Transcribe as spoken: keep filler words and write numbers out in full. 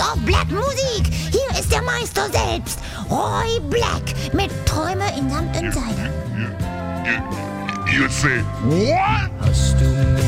of Black Musik. Hier ist der Meister selbst, Roy Black, mit Träume in Samt und Seide. You, you, you say what? Hast du